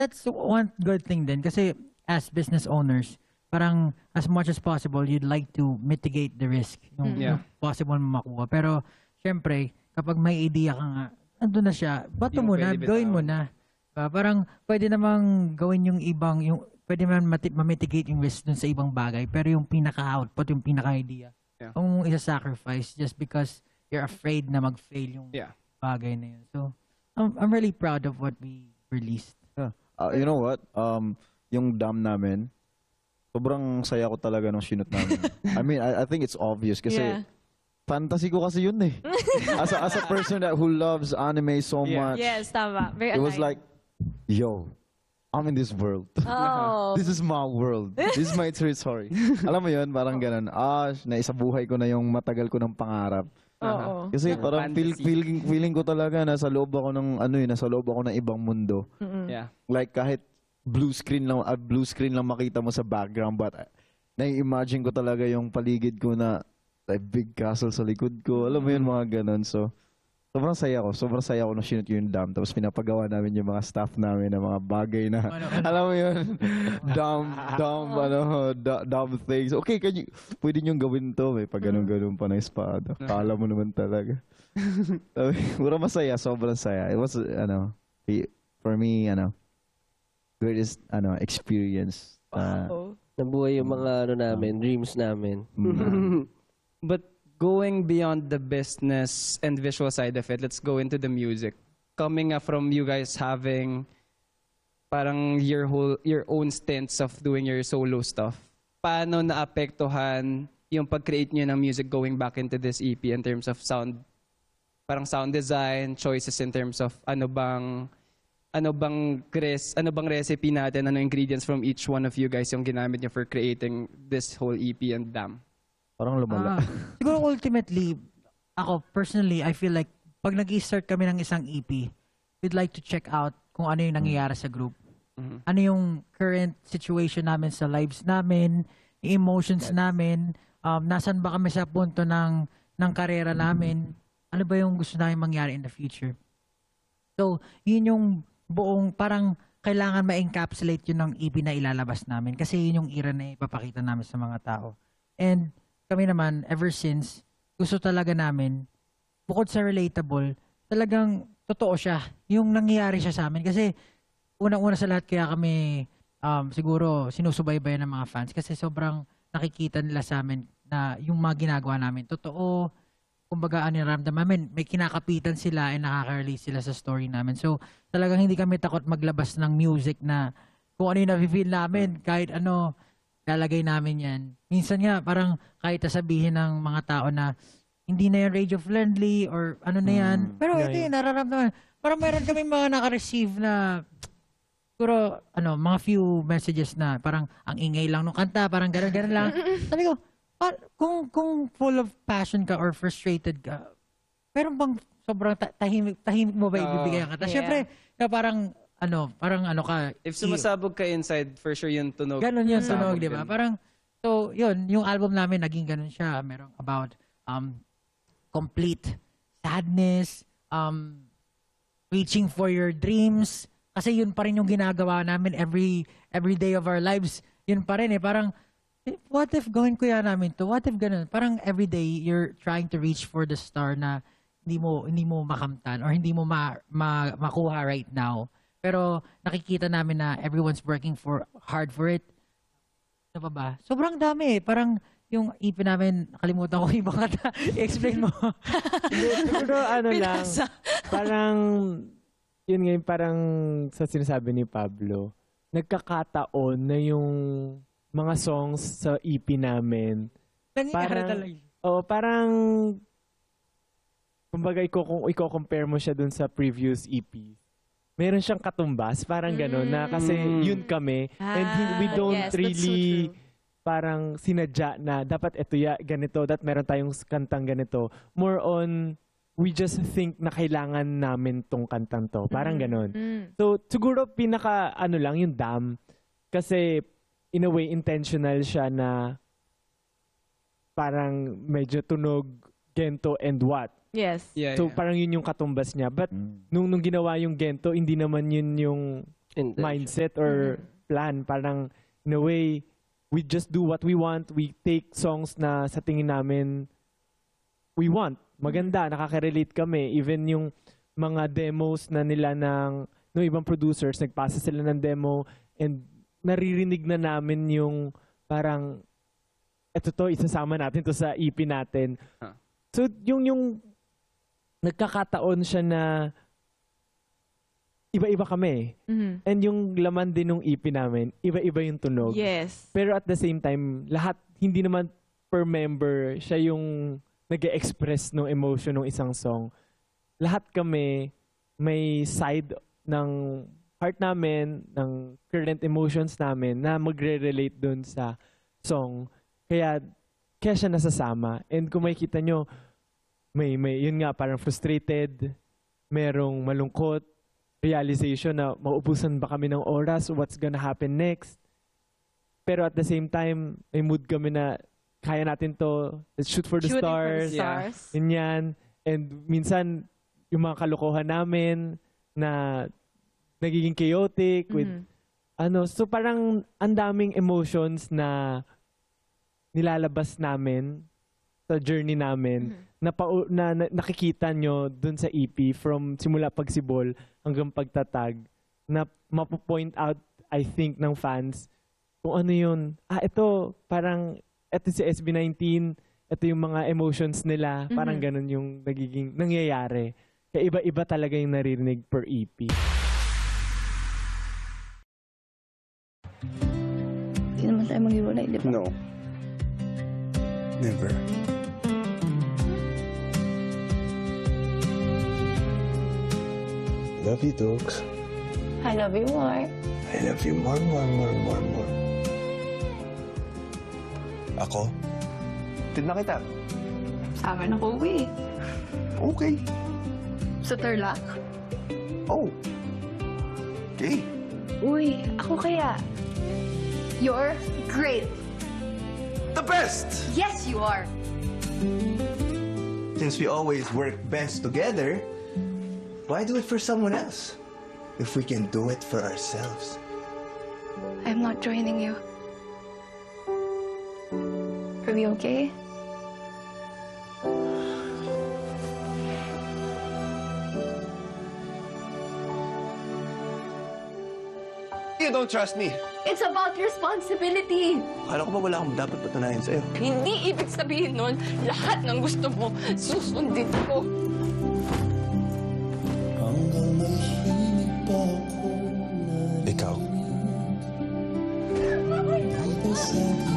that's one good thing din. Kasi as business owners, parang as much as possible, you'd like to mitigate the risk. Yung possible mo makuha. Pero, syempre, kapag may idea ka nga, andun na siya, bato mo na, gawin mo na. Parang pwede namang gawin yung ibang, pwede man ma-mitigate yung risk dun sa ibang bagay, pero yung pinaka-output, yung pinaka-idea, kung isa-sacrifice just because you're afraid na mag-fail yung bagay na yun. So, I'm really proud of what we released. You know what? Yung dam namin, sobrang saya ko talaga nung sinut namin. I mean, I think it's obvious kasi fantasy ko kasi yun eh. As a person who loves anime so much. Yes, tama. Very it was like, yo, I'm in this world. Oh. This is my world. This is my territory. Alam mo yun, parang ganun. Naisabuhay ko na yung matagal ko ng pangarap. Kasi parang feeling ko talaga nasa loob ako ng nasa loob ako ng ibang mundo. Like kahit blue screen lang makita mo sa background, but nai-imagine ko talaga yung paligid ko na like big castle sa likod ko. Alam mo yun, mga ganun. So sobrang saya ko nung sinut yung dam. Tapos pinapagawa namin yung mga staff namin ng mga bagay na alam mo yun, dumb things. Okay, pwede niyong gawin to. May pag ganun pa ng espada. Kala mo naman talaga. Pura masaya, sobrang saya. It was, for me, greatest, experience. Nabuhay yung mga, dreams namin. But going beyond the business and visual side of it, let's go into the music. Coming from you guys having parang your own stints of doing your solo stuff, paano naapektuhan yung pag-create niyo ng music going back into this EP in terms of sound, parang sound design, choices in terms of ano bang recipe natin, ano ingredients from each one of you guys yung ginamit niyo for creating this whole EP and Dam? Parang lumala. Siguro ultimately, ako personally, I feel like pag nag-i-start kami ng isang EP, we'd like to check out kung ano yung nangyayari sa group. Ano yung current situation namin sa lives namin, emotions namin, nasan ba kami sa punto ng karera namin, ano ba yung gusto namin mangyari in the future. So, yun yung buong, parang kailangan ma-encapsulate yun ng EP na ilalabas namin kasi yun yung era na ipapakita namin sa mga tao. And kami naman, ever since, gusto talaga namin, bukod sa relatable, talagang totoo siya. Yung nangyayari siya sa amin. Kasi unang-una sa lahat kaya kami siguro sinusubaybayan ng mga fans kasi sobrang nakikita nila sa amin na yung mga ginagawa namin totoo. Kumbaga, naramdaman namin, may kinakapitan sila and nakaka-release sila sa story namin. So, talagang hindi kami takot maglabas ng music na kung ano yung nafe-feel namin, kahit ano, lalagay namin yan. Minsan nga, parang kahit sabihin ng mga tao na hindi na yan radio-friendly or ano na yan. Pero ito yung nararamdaman. Parang meron kami mga naka-receive na siguro, mga few messages na parang ang ingay lang nung kanta, parang gano'n lang. Sabi ko, kung full of passion ka or frustrated ka, meron bang sobrang tahimik mo ba ibibigay ang kanta? Siyempre, parang ka. If sumasabog ka inside, for sure yung tunog. Ganon yung tunog, di ba? Parang, so, yun, yung album namin, naging ganon siya. Merong about complete sadness, reaching for your dreams. Kasi yun pa rin yung ginagawa namin every day of our lives. Yun pa rin eh. Parang, what if gawin ko yan namin to? What if ganon? Parang every day, you're trying to reach for the star na hindi mo makamtan or hindi mo makuha right now. Pero nakikita namin na everyone's working hard for it. Ano pa ba? Sobrang dami eh. Parang yung EP namin, nakalimutan ko yung ibang kata. I-explain mo. Siguro lang, parang, yun ngayon, parang sa sinasabi ni Pablo, nagkakataon na yung mga songs sa EP namin. Nangyayari talaga. Parang, kumbaga, kung i-compare mo siya dun sa previous EP, meron siyang katumbas, parang gano'n, na kasi yun kami. And we don't really parang sinadya na dapat ito ganito, that meron tayong kantang ganito. More on, we just think na kailangan namin tong kantang to. Parang gano'n. So, siguro pinaka, lang, yung Dam. Kasi, in a way, intentional siya na parang medyo tunog, gento, and what. Yes. So parang yun yung katumbas niya. But nung ginawa yung gento, hindi naman yun yung mindset or plan. Parang, in a way, we just do what we want. We take songs na sa tingin namin we want. Maganda, nakaka-relate kami. Even yung mga demos na nila ng ibang producers, nagpasa sila ng demo and naririnig na namin yung parang isasama natin to sa EP natin. So, yung nagkakataon siya na iba-iba kami. And yung laman din ng EP namin, iba-iba yung tunog. Yes. Pero at the same time, lahat, hindi naman per member, siya yung nag-express ng emotion ng isang song. Lahat kami may side ng heart namin, ng current emotions namin na magre-relate dun sa song. Kaya siya nasasama. And kung makikita nyo, may yun nga, parang frustrated, merong malungkot, realization na mauubusan ba kami ng oras, what's gonna happen next. Pero at the same time, may mood kami na kaya natin to, let's shoot for the stars. Ganyan. And minsan, yung mga kalokohan namin na nagiging chaotic with so parang ang daming emotions na nilalabas namin sa journey namin na nakikita nyo dun sa EP from simula pagsibol hanggang pagtatag na mapo-point out, I think, ng fans kung ano yun. Ito, parang ito si SB19, ito yung mga emotions nila, parang ganun yung nagiging nangyayari. Kaya iba-iba talaga yung naririnig per EP. Hindi naman tayo maghiwalay, di ba? No. Never. Love you, dogs. I love you more. I love you more. Ako? Tignan kita. Sa amin ako uwi. Okay. Sa Tarlac. Oh. Okay. Uy, ako kaya. You're great. The best! Yes, you are. Since we always work best together, why do it for someone else? If we can do it for ourselves. I'm not joining you. Are we okay? You don't trust me. It's about responsibility. Akala ko ba wala akong dapat patunayan sa'yo? Hindi ibig sabihin nun, lahat ng gusto mo, susundin ko. Ikaw?